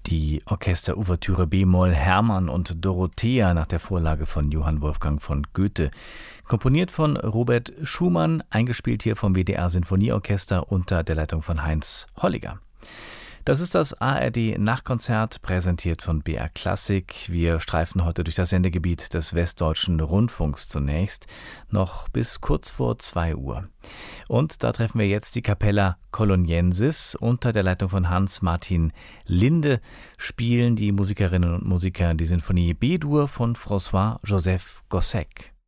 Die Orchesterouvertüre B-Moll Hermann und Dorothea nach der Vorlage von Johann Wolfgang von Goethe. Komponiert von Robert Schumann, eingespielt hier vom WDR Sinfonieorchester unter der Leitung von Heinz Holliger. Das ist das ARD-Nachtkonzert, präsentiert von BR Klassik. Wir streifen heute durch das Sendegebiet des Westdeutschen Rundfunks zunächst, noch bis kurz vor 2 Uhr. Und da treffen wir jetzt die Capella Coloniensis. Unter der Leitung von Hans-Martin Linde spielen die Musikerinnen und Musiker die Sinfonie B-Dur von François-Joseph Gossec.